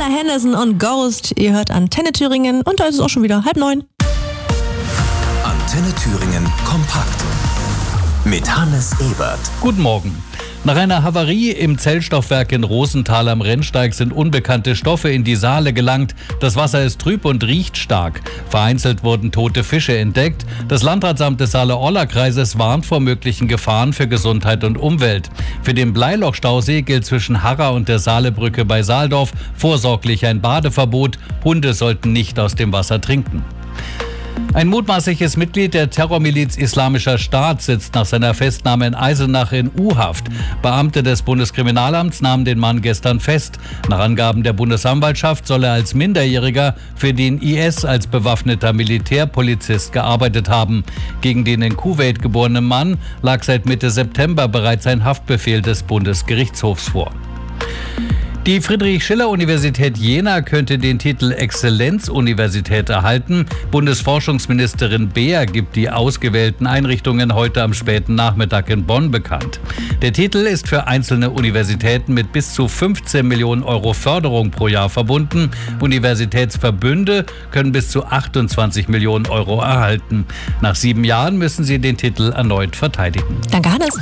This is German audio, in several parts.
Nina Henderson und Ghost. Ihr hört Antenne Thüringen und da ist es auch schon wieder 8:30. Antenne Thüringen kompakt mit Hannes Ebert. Guten Morgen. Nach einer Havarie im Zellstoffwerk in Rosenthal am Rennsteig sind unbekannte Stoffe in die Saale gelangt. Das Wasser ist trüb und riecht stark. Vereinzelt wurden tote Fische entdeckt. Das Landratsamt des Saale-Orla-Kreises warnt vor möglichen Gefahren für Gesundheit und Umwelt. Für den Bleiloch-Stausee gilt zwischen Harra und der Saalebrücke bei Saaldorf vorsorglich ein Badeverbot. Hunde sollten nicht aus dem Wasser trinken. Ein mutmaßliches Mitglied der Terrormiliz Islamischer Staat sitzt nach seiner Festnahme in Eisenach in U-Haft. Beamte des Bundeskriminalamts nahmen den Mann gestern fest. Nach Angaben der Bundesanwaltschaft soll er als Minderjähriger für den IS als bewaffneter Militärpolizist gearbeitet haben. Gegen den in Kuwait geborenen Mann lag seit Mitte September bereits ein Haftbefehl des Bundesgerichtshofs vor. Die Friedrich-Schiller-Universität Jena könnte den Titel Exzellenzuniversität erhalten. Bundesforschungsministerin Beer gibt die ausgewählten Einrichtungen heute am späten Nachmittag in Bonn bekannt. Der Titel ist für einzelne Universitäten mit bis zu 15 Millionen Euro Förderung pro Jahr verbunden. Universitätsverbünde können bis zu 28 Millionen Euro erhalten. Nach 7 Jahren müssen sie den Titel erneut verteidigen. Danke, Hannes.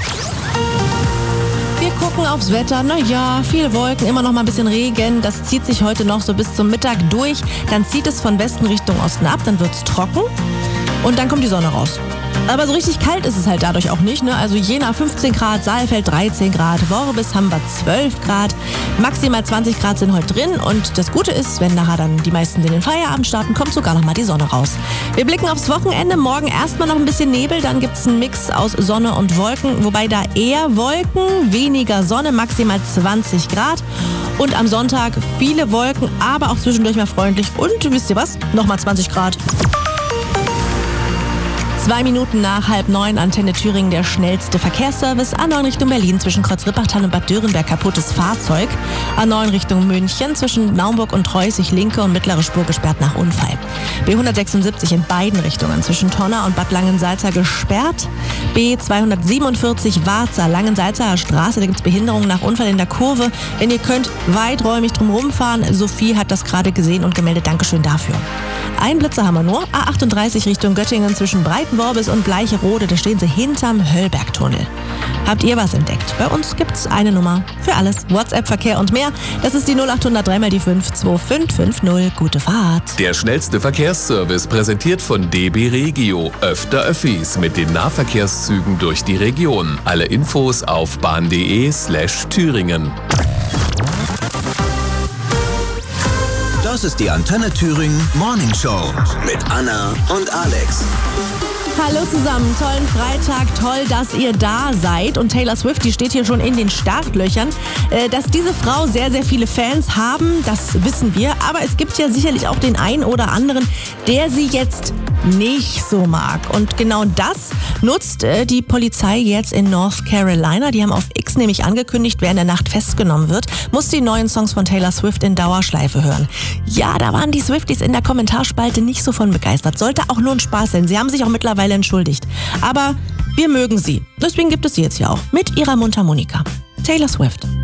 Wir gucken aufs Wetter. Naja, viele Wolken, immer noch mal ein bisschen Regen. Das zieht sich heute noch so bis zum Mittag durch. Dann zieht es von Westen Richtung Osten ab, dann wird es trocken und dann kommt die Sonne raus. Aber so richtig kalt ist es halt dadurch auch nicht, ne? Also Jena 15 Grad, Saalfeld 13 Grad, Worbis haben wir 12 Grad, maximal 20 Grad sind heute drin und das Gute ist, wenn nachher dann die meisten in den Feierabend starten, kommt sogar noch mal die Sonne raus. Wir blicken aufs Wochenende, morgen erstmal noch ein bisschen Nebel, dann gibt es einen Mix aus Sonne und Wolken, wobei da eher Wolken, weniger Sonne, maximal 20 Grad und am Sonntag viele Wolken, aber auch zwischendurch mal freundlich und wisst ihr was, nochmal 20 Grad. 2 Minuten nach 8:30, Antenne Thüringen, der schnellste Verkehrsservice. A9 Richtung Berlin zwischen Kreuz-Rippachtal und Bad Dürrenberg kaputtes Fahrzeug. A9 Richtung München zwischen Naumburg und Treusig linke und mittlere Spur gesperrt nach Unfall. B176 in beiden Richtungen zwischen Tonna und Bad Langensalza gesperrt. B247 Warza, Langensalza Straße, da gibt es Behinderungen nach Unfall in der Kurve. Wenn ihr könnt, weiträumig drum rumfahren. Sophie hat das gerade gesehen und gemeldet. Dankeschön dafür. Ein Blitzer haben wir nur. A38 Richtung Göttingen zwischen Breitenworbis und Bleicherode. Da stehen sie hinterm Höllbergtunnel. Habt ihr was entdeckt? Bei uns gibt's eine Nummer für alles. WhatsApp, Verkehr und mehr. Das ist die 0800 3 mal die 5 2550. Gute Fahrt. Der schnellste Verkehrsservice präsentiert von DB Regio. Öfter Öffis mit den Nahverkehrszügen durch die Region. Alle Infos auf bahn.de/Thüringen. Das ist die Antenne Thüringen Morning Show mit Anna und Alex. Hallo zusammen, tollen Freitag, toll, dass ihr da seid. Und Taylor Swift, die steht hier schon in den Startlöchern. Dass diese Frau sehr, sehr viele Fans haben, das wissen wir. Aber es gibt ja sicherlich auch den einen oder anderen, der sie jetzt nicht so mag. Und genau das nutzt die Polizei jetzt in North Carolina. Die haben auf X nämlich angekündigt, wer in der Nacht festgenommen wird, muss die neuen Songs von Taylor Swift in Dauerschleife hören. Ja, da waren die Swifties in der Kommentarspalte nicht so von begeistert. Sollte auch nur ein Spaß sein. Sie haben sich auch mittlerweile entschuldigt. Aber wir mögen sie. Deswegen gibt es sie jetzt ja auch mit ihrer Mundharmonika. Taylor Swift.